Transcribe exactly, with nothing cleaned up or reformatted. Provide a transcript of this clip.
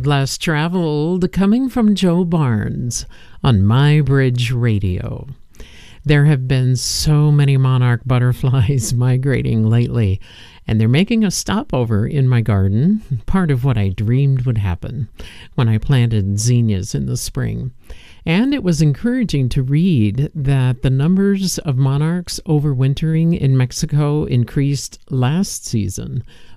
Road Less Traveled, coming from Joe Barnes on My Bridge Radio. There have been so many monarch butterflies migrating lately, and they're making a stopover in my garden, part of what I dreamed would happen when I planted zinnias in the spring. And it was encouraging to read that the numbers of monarchs overwintering in Mexico increased last season